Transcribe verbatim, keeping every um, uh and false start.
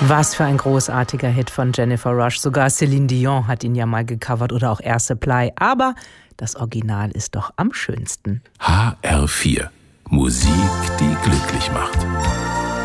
Was für ein großartiger Hit von Jennifer Rush. Sogar Celine Dion hat ihn ja mal gecovert oder auch Air Supply. Aber das Original ist doch am schönsten. H R vier. Musik, die glücklich macht.